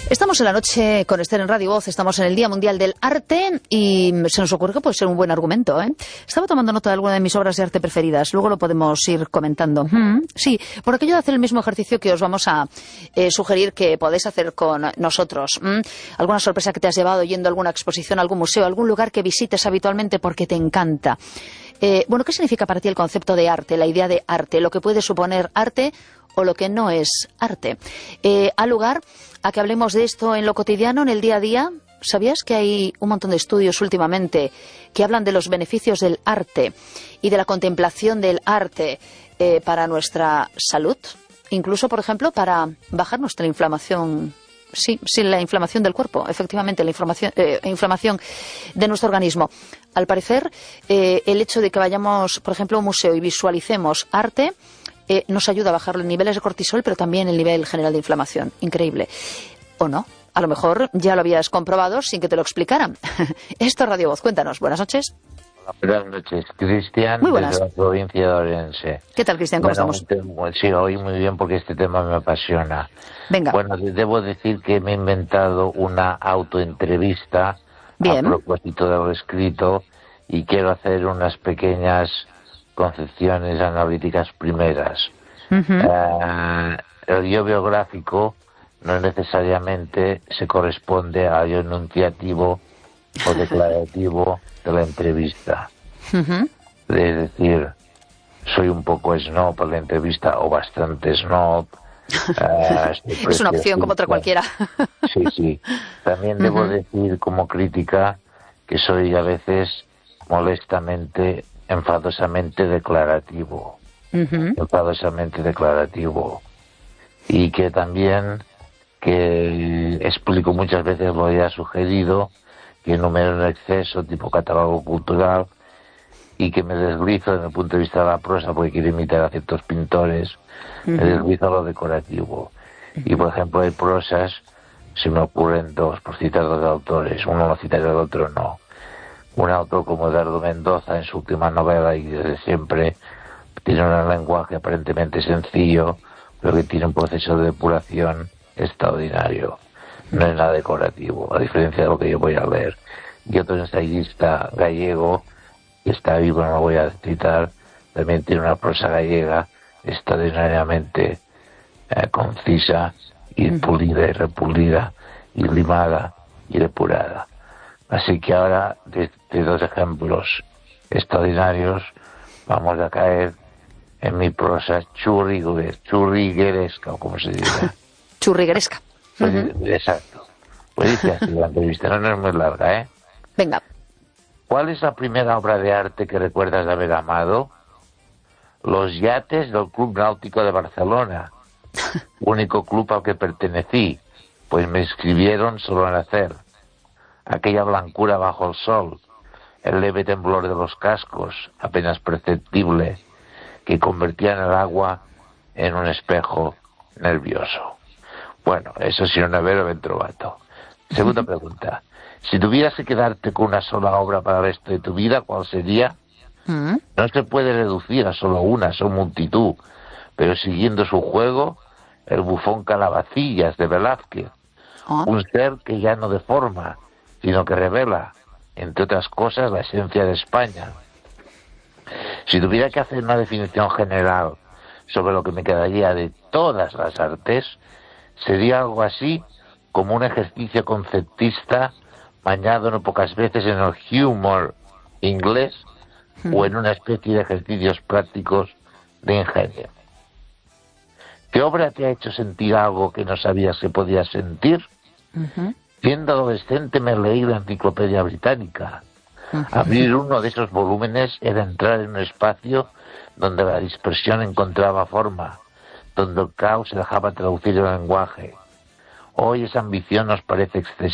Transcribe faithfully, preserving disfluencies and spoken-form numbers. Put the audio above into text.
Estamos en la noche con Esther en Radio Voz, estamos en el Día Mundial del Arte y se nos ocurre que puede ser un buen argumento, ¿eh? Estaba tomando nota de alguna de mis obras de arte preferidas, luego lo podemos ir comentando. Mm, sí, por aquello de hacer el mismo ejercicio que os vamos a eh, sugerir que podéis hacer con nosotros. Mm, ¿Alguna sorpresa que te has llevado yendo a alguna exposición, a algún museo, a algún lugar que visites habitualmente porque te encanta? Eh, bueno, ¿qué significa para ti el concepto de arte, la idea de arte, lo que puede suponer arte o lo que no es arte? Eh, ¿Ha lugar a que hablemos de esto en lo cotidiano, en el día a día? ¿Sabías que hay un montón de estudios últimamente que hablan de los beneficios del arte y de la contemplación del arte eh, para nuestra salud? Incluso, por ejemplo, para bajar nuestra inflamación. Sí, sí, la inflamación del cuerpo, efectivamente, la inflamación, eh, inflamación de nuestro organismo. Al parecer, eh, el hecho de que vayamos, por ejemplo, a un museo y visualicemos arte eh, nos ayuda a bajar los niveles de cortisol, pero también el nivel general de inflamación. Increíble. ¿O no? A lo mejor ya lo habías comprobado sin que te lo explicaran. Esto es Radio Voz. Cuéntanos. Buenas noches. Buenas noches, Cristian, muy buenas. Desde la provincia de Orense. ¿Qué tal, Cristian? ¿Cómo bueno, estamos? Sí, hoy muy bien porque este tema me apasiona. Venga. Bueno, debo decir que me he inventado una autoentrevista bien. a propósito de lo escrito y quiero hacer unas pequeñas concepciones analíticas primeras. Uh-huh. uh, el yo biográfico no necesariamente se corresponde al yo enunciativo o declarativo de la entrevista. Uh-huh. Es decir, soy un poco snob en la entrevista o bastante snob. Uh, es una opción como otra cualquiera. Sí, sí. También uh-huh. debo decir como crítica que soy a veces molestamente, enfadosamente declarativo. Uh-huh. Enfadosamente declarativo. Y que también que explico muchas veces lo ya sugerido, que enumero en exceso, tipo catálogo cultural, y que me deslizo desde el punto de vista de la prosa, porque quiero imitar a ciertos pintores, uh-huh. me deslizo a lo decorativo. Uh-huh. Y, por ejemplo, hay prosas, se me ocurren dos, por citar dos autores, uno lo citaré, el otro no. Un autor como Eduardo Mendoza, en su última novela, y desde siempre, tiene un lenguaje aparentemente sencillo, pero que tiene un proceso de depuración extraordinario. No es nada decorativo, a diferencia de lo que yo voy a leer. Y otro ensayista gallego, que está vivo, no lo voy a citar, también tiene una prosa gallega extraordinariamente eh, concisa y pulida y repulida y limada y depurada. Así que ahora, de, de dos ejemplos extraordinarios, vamos a caer en mi prosa churrigueresca, o como se dice. Churrigueresca. Pues, uh-huh. Exacto. Pues dice así la entrevista, no, no es muy larga, ¿eh? Venga. ¿Cuál es la primera obra de arte que recuerdas de haber amado? Los yates del Club Náutico de Barcelona, único club al que pertenecí, pues me inscribieron solo al nacer. Aquella blancura bajo el sol, el leve temblor de los cascos, apenas perceptible, que convertían el agua en un espejo nervioso. Bueno, eso sí, un avero ben trovato. Segunda pregunta. Si tuvieras que quedarte con una sola obra para el resto de tu vida, ¿cuál sería? ¿Mm? No se puede reducir a solo una, son multitud. Pero siguiendo su juego, el bufón Calabacillas de Velázquez. ¿Oh? Un ser que ya no deforma, sino que revela, entre otras cosas, la esencia de España. Si tuviera que hacer una definición general sobre lo que me quedaría de todas las artes, sería algo así como un ejercicio conceptista bañado no pocas veces en el humor inglés uh-huh. o en una especie de ejercicios prácticos de ingenio. ¿Qué obra te ha hecho sentir algo que no sabías que podías sentir? Uh-huh. Siendo adolescente me leí la Enciclopedia Británica. Uh-huh. Abrir uno de esos volúmenes era entrar en un espacio donde la dispersión encontraba forma, donde el caos se dejaba traducir el lenguaje. Hoy esa ambición nos parece excesiva.